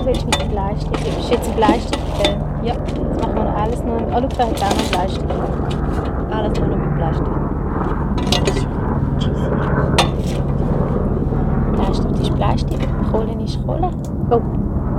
du willst mit dem Bleistift. Du bist jetzt ein Bleistift, gell? Ja, Jetzt machen wir noch alles nur... Oh, schau, da hat auch noch einen Bleistift. alles nur noch mit Bleistift. Bleistift ist Bleistift, Kohle ist Kohle. Oh.